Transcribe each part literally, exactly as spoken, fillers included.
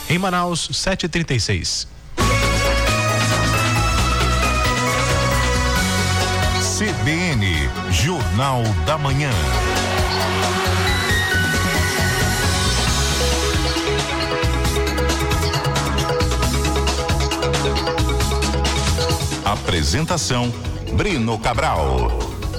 Em Manaus, sete e trinta e seis. C B N, Jornal da Manhã. Apresentação: Brino Cabral.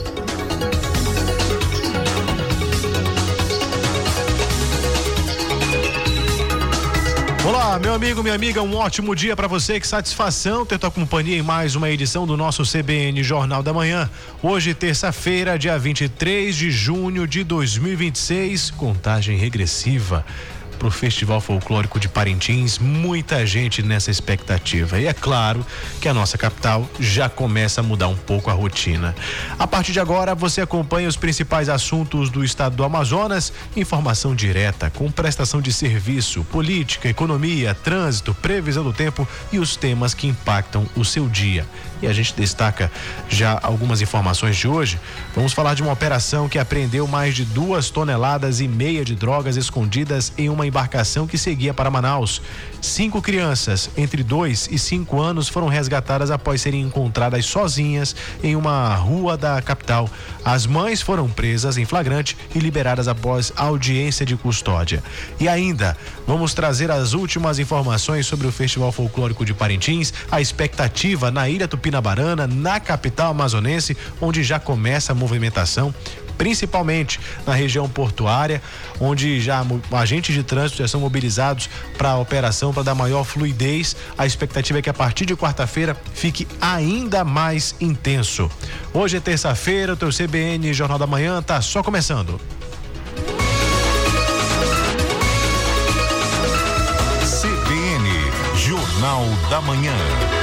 Olá, meu amigo, minha amiga, um ótimo dia para você. Que satisfação ter tua companhia em mais uma edição do nosso C B N Jornal da Manhã. Hoje, terça-feira, dia vinte e três de junho de dois mil e vinte e seis, contagem regressiva para o Festival Folclórico de Parintins. Muita gente nessa expectativa, e é claro que a nossa capital já começa a mudar um pouco a rotina. A partir de agora, você acompanha os principais assuntos do estado do Amazonas, informação direta com prestação de serviço, política, economia, trânsito, previsão do tempo e os temas que impactam o seu dia. E a gente destaca já algumas informações de hoje. Vamos falar de uma operação que apreendeu mais de duas toneladas e meia de drogas escondidas em uma embarcação que seguia para Manaus. Cinco crianças entre dois e cinco anos foram resgatadas após serem encontradas sozinhas em uma rua da capital. As mães foram presas em flagrante e liberadas após audiência de custódia. E ainda vamos trazer as últimas informações sobre o Festival Folclórico de Parintins, a expectativa na Ilha Tupinabarana, na capital amazonense, onde já começa a movimentação, principalmente na região portuária, onde já agentes de trânsito já são mobilizados para a operação, para dar maior fluidez. A expectativa é que a partir de quarta-feira fique ainda mais intenso. Hoje é terça-feira, o teu C B N Jornal da Manhã tá só começando. C B N Jornal da Manhã.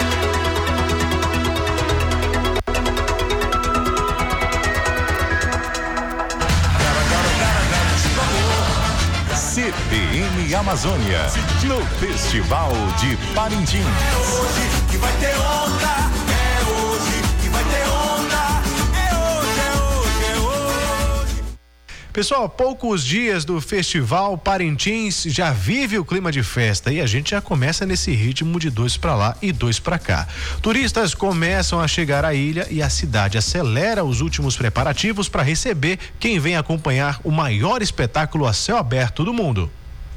C B N Amazônia, no Festival de Parintins. É hoje que vai ter onda, é hoje que vai ter onda, é hoje, é hoje, é hoje. Pessoal, poucos dias do Festival Parintins, já vive o clima de festa e a gente já começa nesse ritmo de dois para lá e dois para cá. Turistas começam a chegar à ilha e a cidade acelera os últimos preparativos para receber quem vem acompanhar o maior espetáculo a céu aberto do mundo.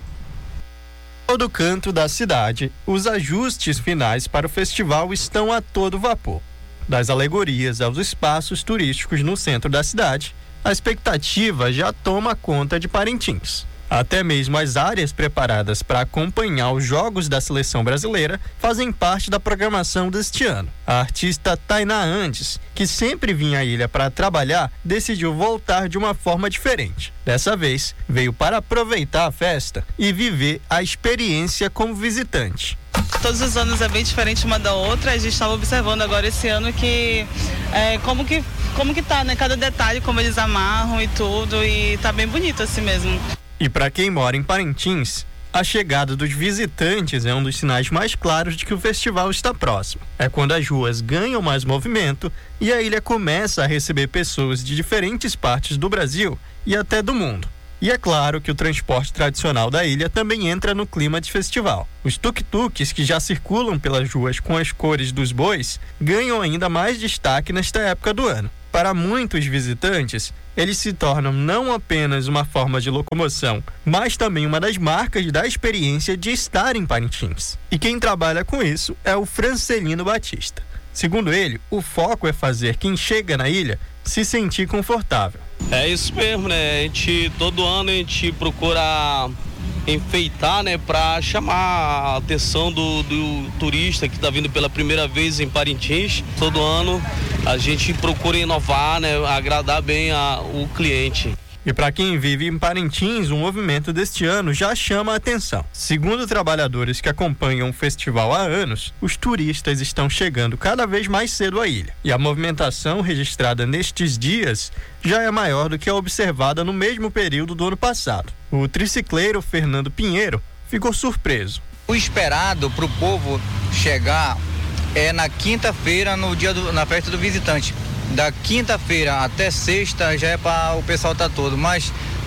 Todo canto da cidade, os ajustes finais para o festival estão a todo vapor. Das alegorias aos espaços turísticos no centro da cidade, a expectativa já toma conta de Parintins. Até mesmo as áreas preparadas para acompanhar os jogos da seleção brasileira fazem parte da programação deste ano. A artista Tainá Andes, que sempre vinha à ilha para trabalhar, decidiu voltar de uma forma diferente. Dessa vez, veio para aproveitar a festa e viver a experiência como visitante. Todos os anos é bem diferente uma da outra. A gente estava observando agora esse ano que é, como que como que tá, né? Cada detalhe, como eles amarram e tudo, e tá bem bonito assim mesmo. E para quem mora em Parintins, a chegada dos visitantes é um dos sinais mais claros de que o festival está próximo. É quando as ruas ganham mais movimento e a ilha começa a receber pessoas de diferentes partes do Brasil e até do mundo. E é claro que o transporte tradicional da ilha também entra no clima de festival. Os tuk-tuks, que já circulam pelas ruas com as cores dos bois, ganham ainda mais destaque nesta época do ano. Para muitos visitantes, eles se tornam não apenas uma forma de locomoção, mas também uma das marcas da experiência de estar em Parintins. E quem trabalha com isso é o Francelino Batista. Segundo ele, o foco é fazer quem chega na ilha se sentir confortável. É isso mesmo, né? A gente, todo ano a gente procura enfeitar, né, para chamar a atenção do, do turista que está vindo pela primeira vez em Parintins. Todo ano a gente procura inovar, né, agradar bem a, o cliente. E para quem vive em Parintins, o movimento deste ano já chama a atenção. Segundo trabalhadores que acompanham o festival há anos, os turistas estão chegando cada vez mais cedo à ilha. E a movimentação registrada nestes dias já é maior do que a observada no mesmo período do ano passado. O tricicleiro Fernando Pinheiro ficou surpreso. O esperado para o povo chegar é na quinta-feira, no dia do, na festa do visitante. Da quinta-feira até sexta já é para o pessoal estar todo, mas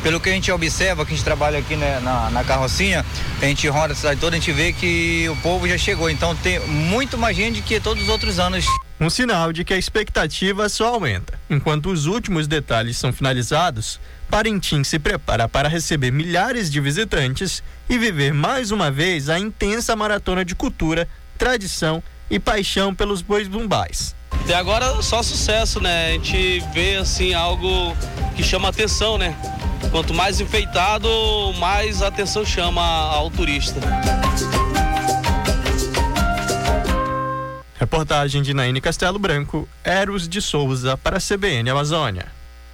pelo que a gente observa, que a gente trabalha aqui, né, na, na carrocinha, a gente roda a cidade toda, a gente vê que o povo já chegou, então tem muito mais gente que todos os outros anos. Um sinal de que a expectativa só aumenta. Enquanto os últimos detalhes são finalizados, Parintins se prepara para receber milhares de visitantes e viver mais uma vez a intensa maratona de cultura, tradição e paixão pelos bois bumbás. Até agora só sucesso, né? A gente vê assim algo que chama atenção, né? Quanto mais enfeitado, mais atenção chama ao turista. Reportagem de Naine Castelo Branco, Eros de Souza para a C B N Amazônia.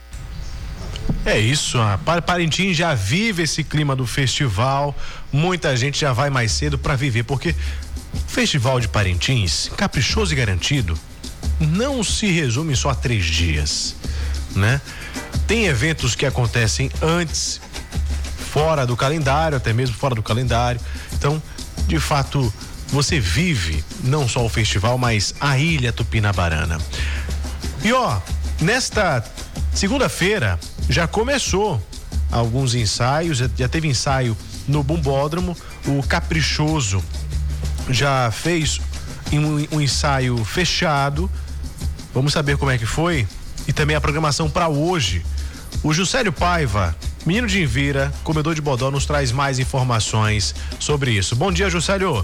É isso, a Parintins já vive esse clima do festival, muita gente já vai mais cedo para viver, porque o Festival de Parintins, caprichoso e garantido, não se resume só a três dias, né? Tem eventos que acontecem antes, fora do calendário, até mesmo fora do calendário, então, de fato, você vive não só o festival, mas a Ilha Tupinabarana. E ó, nesta segunda-feira já começou alguns ensaios, já teve ensaio no Bumbódromo, o Caprichoso já fez um, um ensaio fechado. Vamos saber como é que foi e também a programação para hoje. O Juscelio Paiva, menino de Envira, comedor de bodó, nos traz mais informações sobre isso. Bom dia, Juscelio.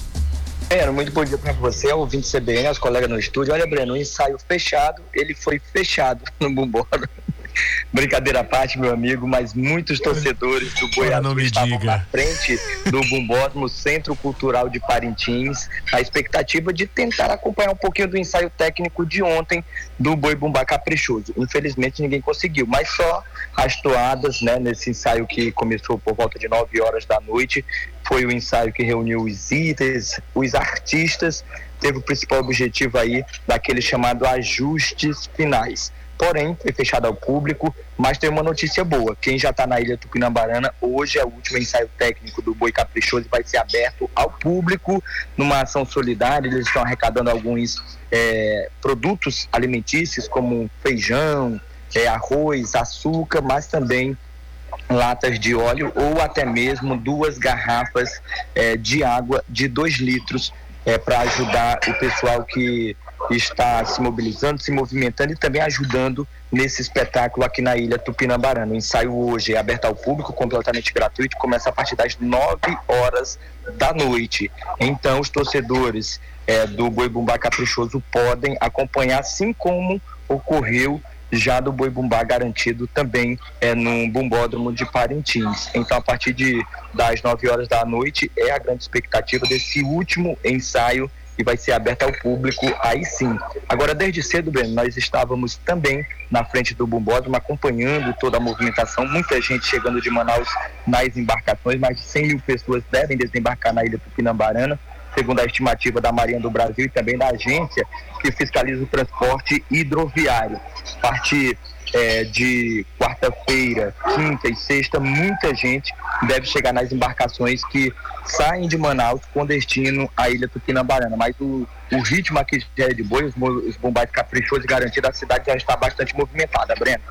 Breno, muito bom dia para você, ouvinte C B N, as colegas no estúdio. Olha, Breno, o ensaio fechado, ele foi fechado no Bumbódromo. Brincadeira à parte, meu amigo, mas muitos torcedores do Boi Azul estavam na frente do Bumbódromo, Centro Cultural de Parintins, a expectativa de tentar acompanhar um pouquinho do ensaio técnico de ontem do Boi Bumbá Caprichoso. Infelizmente ninguém conseguiu, mas só as toadas, né, nesse ensaio que começou por volta de nove horas da noite. Foi o ensaio que reuniu os itens, os artistas, teve o principal objetivo aí daquele chamado ajustes finais. Porém, foi fechado ao público, mas tem uma notícia boa. Quem já está na Ilha Tupinabarana, hoje é o último ensaio técnico do Boi Caprichoso e vai ser aberto ao público numa ação solidária. Eles estão arrecadando alguns é, produtos alimentícios, como feijão, é, arroz, açúcar, mas também latas de óleo ou até mesmo duas garrafas é, de água de dois litros é, para ajudar o pessoal que está se mobilizando, se movimentando e também ajudando nesse espetáculo aqui na Ilha Tupinabarana. O ensaio hoje é aberto ao público, completamente gratuito, começa a partir das nove horas da noite. Então os torcedores é, do Boi Bumbá Caprichoso podem acompanhar, assim como ocorreu já do Boi Bumbá garantido também é, no Bumbódromo de Parintins. Então, a partir de, das nove horas da noite, é a grande expectativa desse último ensaio e vai ser aberto ao público aí sim. Agora, desde cedo, Breno, nós estávamos também na frente do Bumbódromo, acompanhando toda a movimentação, muita gente chegando de Manaus nas embarcações, mais de cem mil pessoas devem desembarcar na Ilha Tupinabarana, segundo a estimativa da Marinha do Brasil e também da agência que fiscaliza o transporte hidroviário. A partir é, de quarta-feira, quinta e sexta, muita gente deve chegar nas embarcações que saem de Manaus com destino à Ilha Tupinabarana. Mas o, o ritmo aqui já é de boi, os, os bumbás caprichosos e garantidos, a cidade já está bastante movimentada, Breno.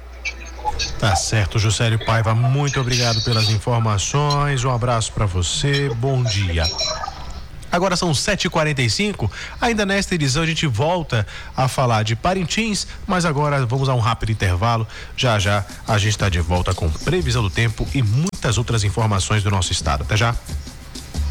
Tá certo, Juscelio Paiva, muito obrigado pelas informações, um abraço para você, bom dia. Agora são sete e quarenta e cinco, ainda nesta edição a gente volta a falar de Parintins, mas agora vamos a um rápido intervalo. Já já a gente está de volta com previsão do tempo e muitas outras informações do nosso estado. Até já.